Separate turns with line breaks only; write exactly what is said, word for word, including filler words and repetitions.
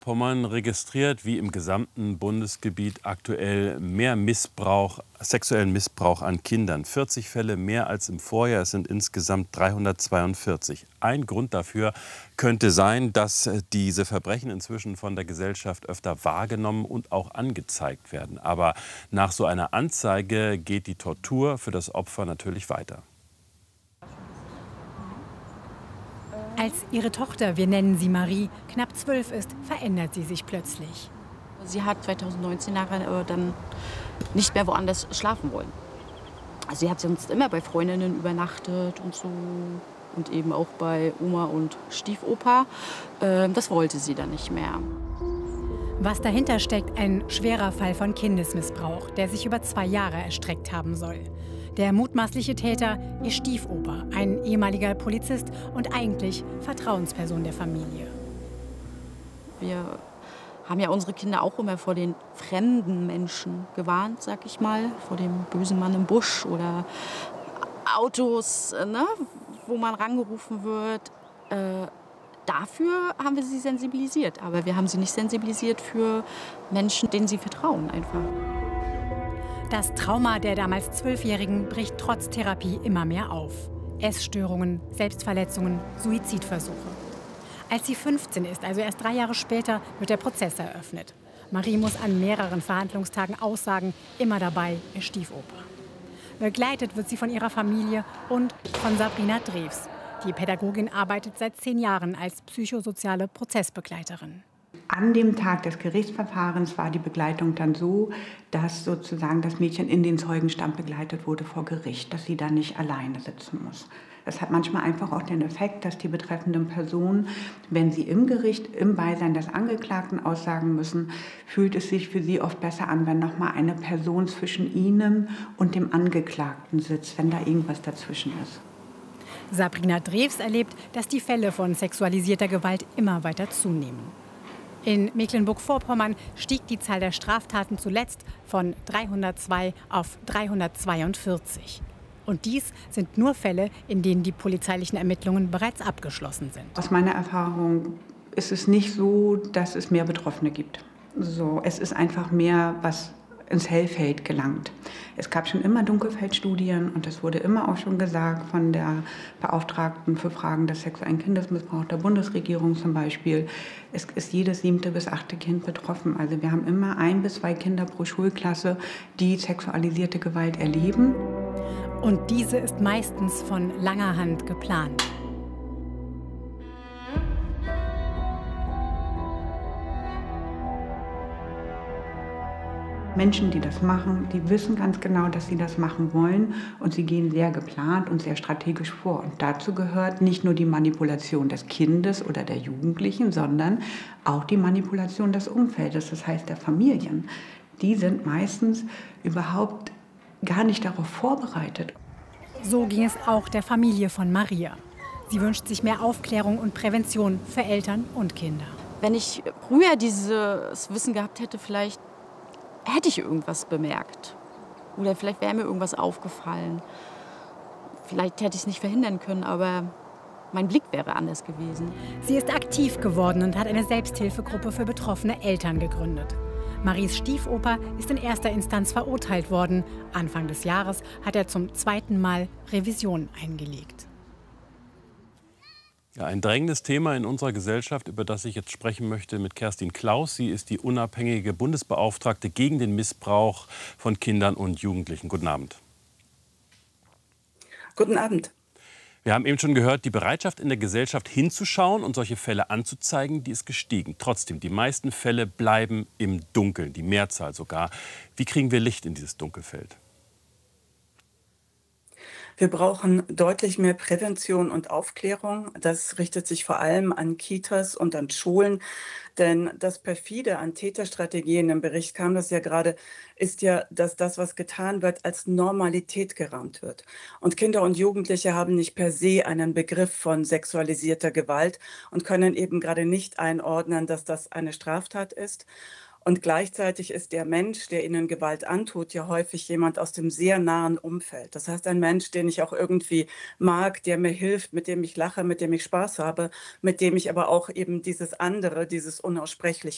Pommern registriert wie im gesamten Bundesgebiet aktuell mehr Missbrauch, sexuellen Missbrauch an Kindern. vierzig Fälle mehr als im Vorjahr. Es sind insgesamt dreihundertzweiundvierzig. Ein Grund dafür könnte sein, dass diese Verbrechen inzwischen von der Gesellschaft öfter wahrgenommen und auch angezeigt werden. Aber nach so einer Anzeige geht die Tortur für das Opfer natürlich weiter.
Als ihre Tochter, wir nennen sie Marie, knapp zwölf ist, verändert sie sich plötzlich.
Sie hat zweitausendneunzehn nachher dann nicht mehr woanders schlafen wollen. Also sie hat sonst immer bei Freundinnen übernachtet und so. Und eben auch bei Oma und Stiefopa. Das wollte sie dann nicht mehr.
Was dahinter steckt, ein schwerer Fall von Kindesmissbrauch, der sich über zwei Jahre erstreckt haben soll. Der mutmaßliche Täter, ihr Stiefopa, ein ehemaliger Polizist und eigentlich Vertrauensperson der Familie.
Wir haben ja unsere Kinder auch immer vor den fremden Menschen gewarnt, sag ich mal. Vor dem bösen Mann im Busch oder Autos, ne, wo man rangerufen wird. Äh, dafür haben wir sie sensibilisiert. Aber wir haben sie nicht sensibilisiert für Menschen, denen sie vertrauen einfach.
Das Trauma der damals Zwölfjährigen bricht trotz Therapie immer mehr auf. Essstörungen, Selbstverletzungen, Suizidversuche. Als sie fünfzehn ist, also erst drei Jahre später, wird der Prozess eröffnet. Marie muss an mehreren Verhandlungstagen aussagen, immer dabei ihr Stiefopa. Begleitet wird sie von ihrer Familie und von Sabrina Drews. Die Pädagogin arbeitet seit zehn Jahren als psychosoziale Prozessbegleiterin.
An dem Tag des Gerichtsverfahrens war die Begleitung dann so, dass sozusagen das Mädchen in den Zeugenstand begleitet wurde vor Gericht, dass sie da nicht alleine sitzen muss. Das hat manchmal einfach auch den Effekt, dass die betreffenden Personen, wenn sie im Gericht im Beisein des Angeklagten aussagen müssen, fühlt es sich für sie oft besser an, wenn noch mal eine Person zwischen ihnen und dem Angeklagten sitzt, wenn da irgendwas dazwischen ist.
Sabrina Drews erlebt, dass die Fälle von sexualisierter Gewalt immer weiter zunehmen. In Mecklenburg-Vorpommern stieg die Zahl der Straftaten zuletzt von dreihundertzwei auf dreihundertzweiundvierzig. Und dies sind nur Fälle, in denen die polizeilichen Ermittlungen bereits abgeschlossen sind.
Aus meiner Erfahrung ist es nicht so, dass es mehr Betroffene gibt. So, es ist einfach mehr, was ins Hellfeld gelangt. Es gab schon immer Dunkelfeldstudien und es wurde immer auch schon gesagt von der Beauftragten für Fragen des sexuellen Kindesmissbrauchs der Bundesregierung zum Beispiel, es ist jedes siebte bis achte Kind betroffen. Also wir haben immer ein bis zwei Kinder pro Schulklasse, die sexualisierte Gewalt erleben.
Und diese ist meistens von langer Hand geplant.
Menschen, die das machen, die wissen ganz genau, dass sie das machen wollen und sie gehen sehr geplant und sehr strategisch vor. Und dazu gehört nicht nur die Manipulation des Kindes oder der Jugendlichen, sondern auch die Manipulation des Umfeldes, das heißt der Familien. Die sind meistens überhaupt gar nicht darauf vorbereitet.
So ging es auch der Familie von Maria. Sie wünscht sich mehr Aufklärung und Prävention für Eltern und Kinder.
Wenn ich früher dieses Wissen gehabt hätte, vielleicht hätte ich irgendwas bemerkt. Oder vielleicht wäre mir irgendwas aufgefallen. Vielleicht hätte ich es nicht verhindern können, aber mein Blick wäre anders gewesen.
Sie ist aktiv geworden und hat eine Selbsthilfegruppe für betroffene Eltern gegründet. Maries Stiefoper ist in erster Instanz verurteilt worden. Anfang des Jahres hat er zum zweiten Mal Revision eingelegt.
Ja, ein drängendes Thema in unserer Gesellschaft, über das ich jetzt sprechen möchte mit Kerstin Klaus. Sie ist die unabhängige Bundesbeauftragte gegen den Missbrauch von Kindern und Jugendlichen. Guten Abend.
Guten Abend.
Wir haben eben schon gehört, die Bereitschaft in der Gesellschaft hinzuschauen und solche Fälle anzuzeigen, die ist gestiegen. Trotzdem, die meisten Fälle bleiben im Dunkeln, die Mehrzahl sogar. Wie kriegen wir Licht in dieses Dunkelfeld?
Wir brauchen deutlich mehr Prävention und Aufklärung. Das richtet sich vor allem an Kitas und an Schulen. Denn das perfide an Täterstrategien, im Bericht kam das ja gerade, ist ja, dass das, was getan wird, als Normalität gerahmt wird. Und Kinder und Jugendliche haben nicht per se einen Begriff von sexualisierter Gewalt und können eben gerade nicht einordnen, dass das eine Straftat ist. Und gleichzeitig ist der Mensch, der ihnen Gewalt antut, ja häufig jemand aus dem sehr nahen Umfeld. Das heißt, ein Mensch, den ich auch irgendwie mag, der mir hilft, mit dem ich lache, mit dem ich Spaß habe, mit dem ich aber auch eben dieses andere, dieses Unaussprechliche